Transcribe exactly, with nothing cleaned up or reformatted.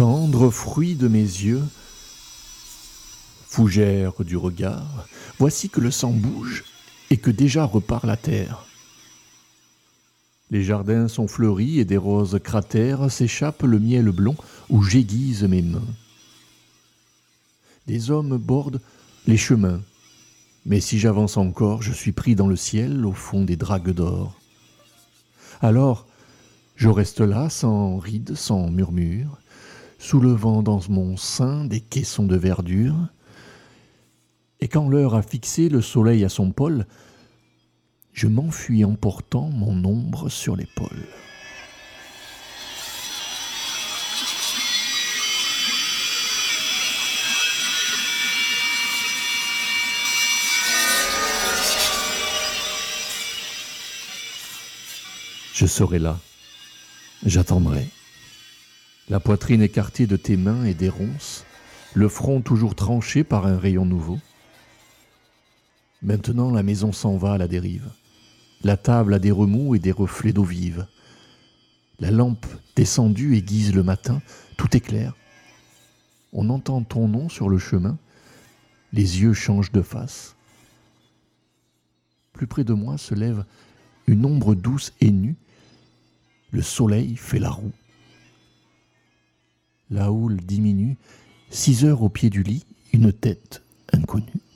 Tendre fruit de mes yeux, fougère du regard, voici que le sang bouge et que déjà repart la terre. Les jardins sont fleuris et des roses cratères s'échappe le miel blond où j'aiguise mes mains. Des hommes bordent les chemins, mais si j'avance encore, je suis pris dans le ciel au fond des dragues d'or. Alors, je reste là sans ride, sans murmure, soulevant dans mon sein des caissons de verdure. Et quand l'heure a fixé le soleil à son pôle, je m'enfuis en portant mon ombre sur l'épaule. Je serai là, j'attendrai. La poitrine écartée de tes mains et des ronces, le front toujours tranché par un rayon nouveau. Maintenant la maison s'en va à la dérive. La table a des remous et des reflets d'eau vive. La lampe descendue aiguise le matin, tout est clair. On entend ton nom sur le chemin, les yeux changent de face. Plus près de moi se lève une ombre douce et nue. Le soleil fait la roue. La houle diminue. Six heures au pied du lit, une tête inconnue.